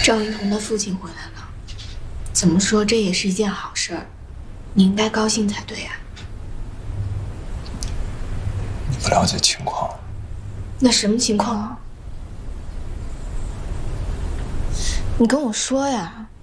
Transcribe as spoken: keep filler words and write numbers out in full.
赵一彤的父亲回来了，怎么说这也是一件好事儿，你应该高兴才对啊。 你不了解情况。 那什么情况啊？你跟我说呀。